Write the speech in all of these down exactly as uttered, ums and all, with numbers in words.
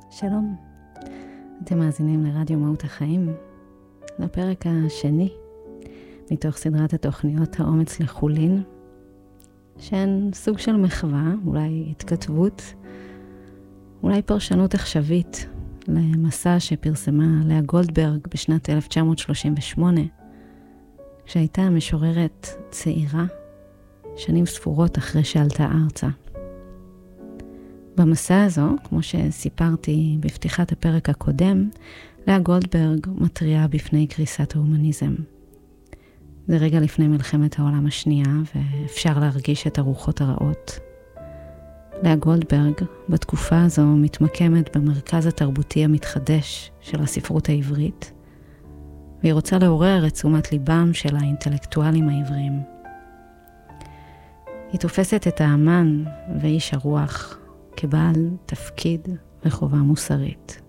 שלום, אתם מאזינים לרדיו מהות החיים, לפרק השני מתוך סדרת התוכניות האומץ לחולין, שהן סוג של מחווה, אולי התכתבות, אולי פרשנות עכשווית למסע שפרסמה לאה גולדברג בשנת אלף תשע מאות שלושים ושמונה, כשהייתה משוררת צעירה, שנים ספורות אחרי שעלתה ארצה. במסע הזו, כמו שסיפרתי בפתיחת הפרק הקודם, לאה גולדברג מטריעה בפני קריסת ההומניזם. זה רגע לפני מלחמת העולם השנייה, ואפשר להרגיש את הרוחות הרעות. לאה גולדברג בתקופה הזו מתמקמת במרכז התרבותי המתחדש של הספרות העברית, והיא רוצה לעורר את תשומת ליבם של האינטלקטואלים העבריים. היא תופסת את האמן ואיש הרוח כבעל תפקיד וחובה מוסרית.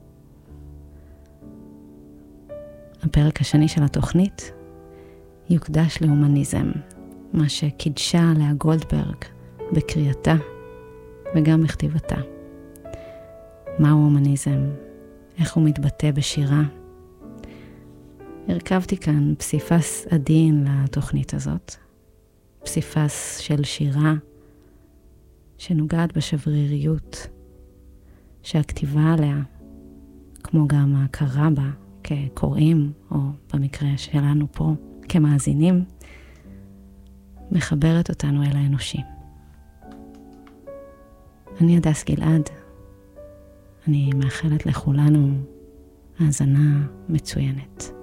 הפרק השני של התוכנית יוקדש להומניזם, מה שקידשה לאה גולדברג בקריאתה וגם בכתיבתה. מהו הומניזם? איך הוא מתבטא בשירה? הרכבתי כאן פסיפס עדין לתוכנית הזאת, פסיפס של שירה שנוגעת בשבריריות, שהכתיבה עליה, כמו גם ההכרה בה כקוראים, או במקרה שלנו פה כמאזינים, מחברת אותנו אל האנושי. אני הדס גלעד, אני מאחלת לכולנו האזנה מצוינת.